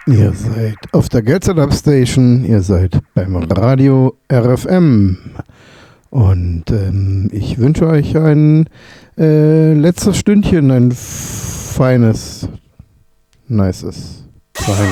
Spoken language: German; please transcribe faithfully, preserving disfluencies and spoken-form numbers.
Ihr seid auf der Get-Set-Up Station, ihr seid beim Radio R F M und ähm, ich wünsche euch ein äh, letztes Stündchen, ein feines, nices.